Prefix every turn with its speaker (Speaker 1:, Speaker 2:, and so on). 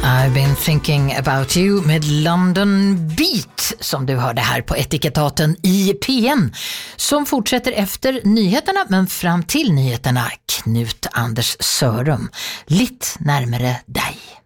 Speaker 1: I've been thinking about you med London Beat som du hörde här på Etikettaten i PM som fortsätter efter nyheterna men fram till nyheterna Knut Anders Sörum lite närmare dig.